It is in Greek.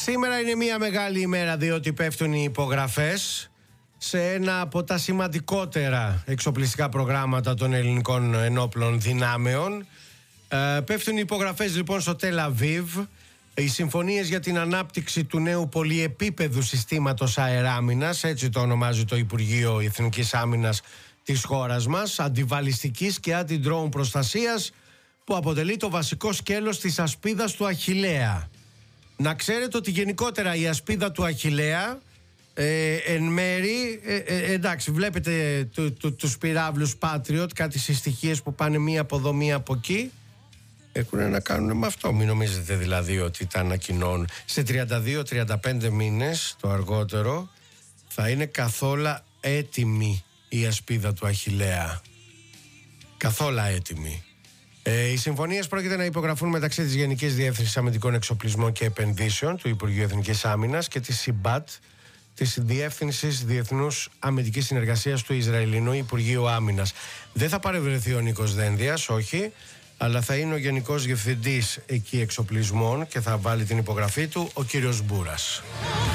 Σήμερα είναι μια μεγάλη ημέρα, διότι πέφτουν οι υπογραφές σε ένα από τα σημαντικότερα εξοπλιστικά προγράμματα των ελληνικών ενόπλων δυνάμεων. Πέφτουν οι υπογραφές λοιπόν στο Τελ Αβίβ. Οι συμφωνίες για την ανάπτυξη του νέου πολυεπίπεδου συστήματος αεράμινας, έτσι το ονομάζει το Υπουργείο Εθνικής Άμυνας της χώρας μας, αντιβαλιστικής και αντι-drone προστασίας, που αποτελεί το βασικό σκέλος της ασπίδας του Αχιλλέα. Να ξέρετε ότι γενικότερα η ασπίδα του Αχιλλέα εν μέρη, εντάξει, βλέπετε τους πυράβλους Patriot, κάτι συστοιχίες που πάνε μία από εδώ μία από εκεί, έχουν να κάνουν με αυτό. Μην νομίζετε δηλαδή ότι τα ανακοινώνουν. Σε 32-35 μήνες το αργότερο θα είναι καθόλου έτοιμη η ασπίδα του Αχιλλέα. Καθόλου έτοιμη. Οι συμφωνίες πρόκειται να υπογραφούν μεταξύ της Γενικής Διεύθυνσης Αμυντικών Εξοπλισμών και Επενδύσεων του Υπουργείου Εθνικής Άμυνας και της ΣΥΜΠΑΤ, της Διεύθυνσης Διεθνούς Αμυντικής Συνεργασίας του Ισραηλινού Υπουργείου Άμυνας. Δεν θα παρευρεθεί ο Νίκος Δένδιας, όχι, αλλά θα είναι ο Γενικός Διευθυντής εκεί εξοπλισμών και θα βάλει την υπογραφή του ο κύριος Μπούρας.